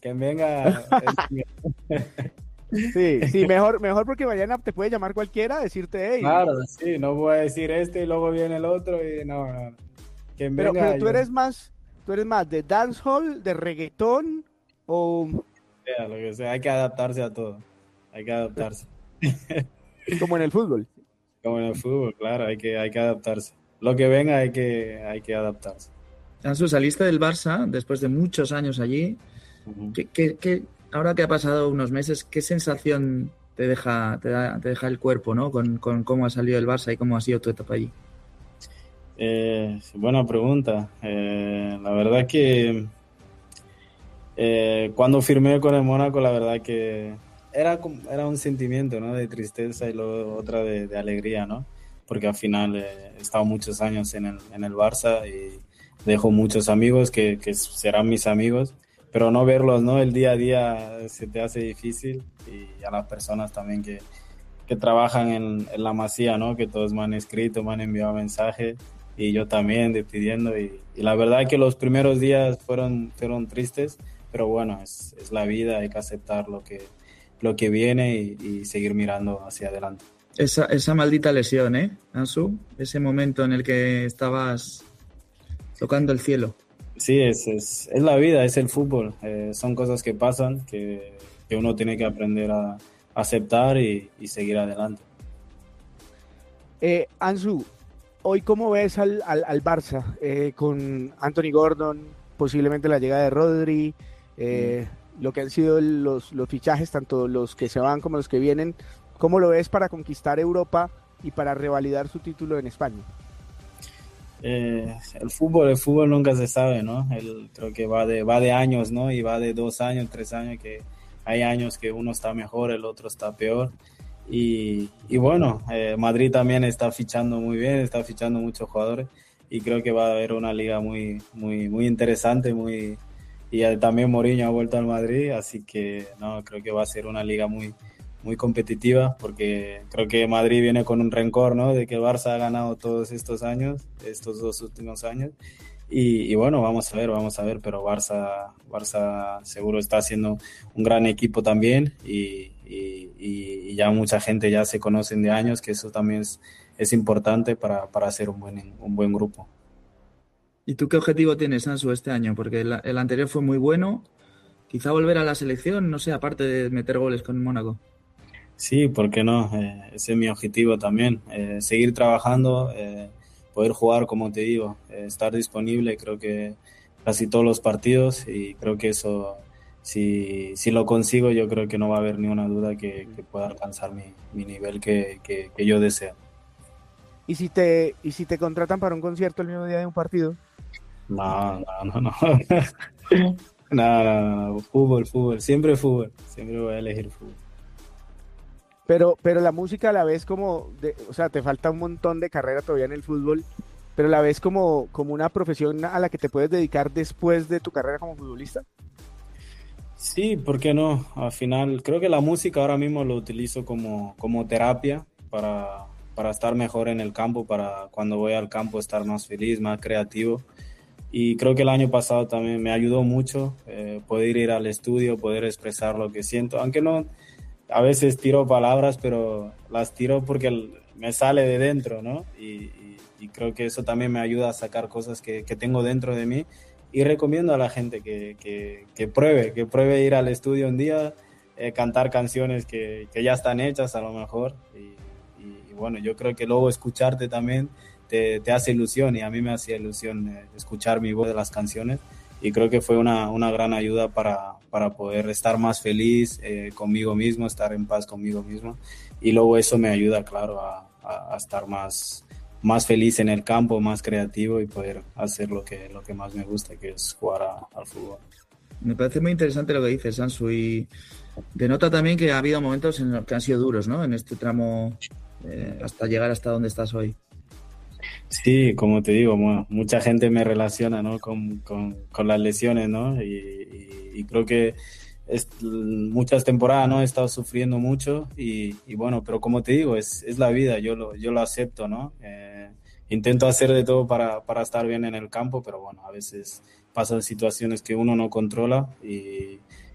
quien venga. Sí, sí, mejor porque mañana te puede llamar cualquiera, decirte, hey, Claro, sí, no voy a decir este y luego viene el otro y no. Quien pero venga, yo tú eres más de dancehall, de reggaetón o sea, lo que sea, hay que adaptarse a todo. Hay que adaptarse. como en el fútbol. Como en el fútbol, claro, hay que adaptarse. Lo que venga hay que adaptarse. Ansu, saliste del Barça después de muchos años allí. Ujú. Ahora que ha pasado unos meses, ¿qué sensación te deja el cuerpo, ¿no? Con cómo ha salido el Barça y cómo ha sido tu etapa allí. Buena pregunta. La verdad que cuando firmé con el Mónaco, la verdad que era un sentimiento, ¿no? De tristeza y luego otra de alegría, ¿no? Porque al final he estado muchos años en el Barça y dejo muchos amigos que serán mis amigos, pero no verlos, ¿no? El día a día se te hace difícil y a las personas también que trabajan en la Masía, ¿no? Que todos me han escrito, me han enviado mensajes y yo también despidiendo y la verdad que los primeros días fueron tristes, pero bueno, es la vida, hay que aceptar lo que viene y seguir mirando hacia adelante. Esa maldita lesión, ¿eh, Ansu? Ese momento en el que estabas tocando el cielo. Sí, es la vida, es el fútbol, son cosas que pasan que uno tiene que aprender a aceptar y seguir adelante. Ansu, hoy cómo ves al Barça con Anthony Gordon, posiblemente la llegada de Rodri, Mm. eh, lo que han sido los fichajes, tanto los que se van como los que vienen, ¿cómo lo ves para conquistar Europa y para revalidar su título en España? El fútbol nunca se sabe, ¿no? Creo que va de años, ¿no? Y va de 2 años, 3 años, que hay años que uno está mejor, el otro está peor. Y bueno, Madrid también está fichando muy bien, está fichando muchos jugadores y creo que va a haber una liga muy, muy, muy interesante, y también Mourinho ha vuelto al Madrid, así que no, creo que va a ser una liga muy, muy competitiva porque creo que Madrid viene con un rencor, ¿no? De que el Barça ha ganado todos estos años, estos 2 últimos años. Y bueno, vamos a ver, pero Barça seguro está haciendo un gran equipo también y ya mucha gente ya se conocen de años, que eso también es importante para hacer un buen grupo. ¿Y tú qué objetivo tienes, Ansu, este año? Porque el anterior fue muy bueno. Quizá volver a la selección, no sé, aparte de meter goles con Mónaco. Sí, ¿por qué no? Ese es mi objetivo también, seguir trabajando, poder jugar, como te digo, estar disponible, creo que casi todos los partidos y creo que eso, si lo consigo, yo creo que no va a haber ni una duda que pueda alcanzar mi nivel que yo deseo. Y si te contratan para un concierto el mismo día de un partido? No, no, no, no. No, no, no, fútbol, siempre voy a elegir fútbol. Pero la música la ves como, o sea, te falta un montón de carrera todavía en el fútbol, pero la ves como una profesión a la que te puedes dedicar después de tu carrera como futbolista. Sí, ¿por qué no? Al final, creo que la música ahora mismo lo utilizo como terapia para estar mejor en el campo, para cuando voy al campo estar más feliz, más creativo. Y creo que el año pasado también me ayudó mucho poder ir al estudio, poder expresar lo que siento, aunque no, a veces tiro palabras, pero las tiro porque me sale de dentro, ¿no? Y creo que eso también me ayuda a sacar cosas que tengo dentro de mí. Y recomiendo a la gente que pruebe ir al estudio un día, cantar canciones que ya están hechas a lo mejor. Y bueno, yo creo que luego escucharte también te hace ilusión y a mí me hacía ilusión escuchar mi voz de las canciones y creo que fue una gran ayuda para poder estar más feliz conmigo mismo, estar en paz conmigo mismo y luego eso me ayuda, claro, a estar más feliz en el campo, más creativo y poder hacer lo que más me gusta, que es jugar al fútbol. Me parece muy interesante lo que dices, Ansu, y denota también que ha habido momentos en los que han sido duros, ¿no? En este tramo hasta llegar hasta donde estás hoy. Sí, como te digo, mucha gente me relaciona, ¿no? con las lesiones, ¿no? Y creo que muchas temporadas, ¿no? He estado sufriendo mucho y bueno, pero como te digo, es la vida, yo lo acepto, ¿no? Intento hacer de todo para estar bien en el campo, pero bueno, a veces pasan situaciones que uno no controla